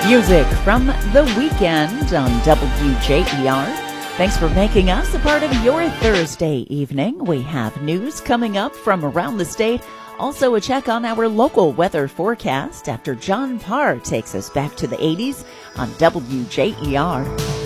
Music from The Weekend on WJER. Thanks for making us a part of your Thursday evening. We have news coming up from around the state. Also a check on our local weather forecast after John Parr takes us back to the 80s on WJER.